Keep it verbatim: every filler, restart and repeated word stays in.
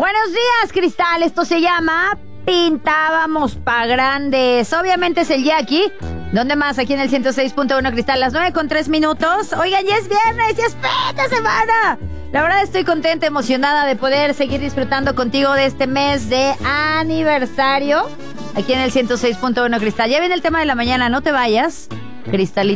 Buenos días, Cristal. Esto se llama Pintábamos pa' Grandes. Obviamente es el Jackie. ¿Dónde más? Aquí en el ciento seis punto uno, Cristal, las nueve con tres minutos. Oigan, ya es viernes, ya es fin de semana. La verdad estoy contenta, emocionada de poder seguir disfrutando contigo de este mes de aniversario. Aquí en el ciento seis punto uno, Cristal. Ya viene el tema de la mañana, no te vayas, Cristalito.